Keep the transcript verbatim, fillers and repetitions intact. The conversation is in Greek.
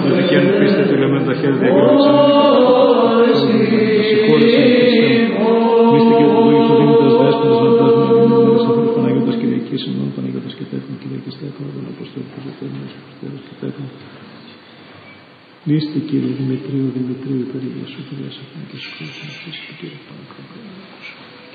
με δικαίαν πίστη του λεμένου τα χέρια διακράτησαν συγχώρησαν Χριστέ μύστηκε του Λόγου σου δίνοντας δέσποτας βαντάς μου αγενείς μέλης Παναγιώτας Κυριακής ημών Παναγιώτας και τέκνο Κυριακής τέκνο τον Αποστόλου του Ζωτέρνους Χριστέρους και τέκνο Μύστε Κύριε Δημητρίου Δημητρίου περί Ιησού Κυρίας Αθήνη και Συγχώρησαν Χριστέ Κύριε Παναγιώτα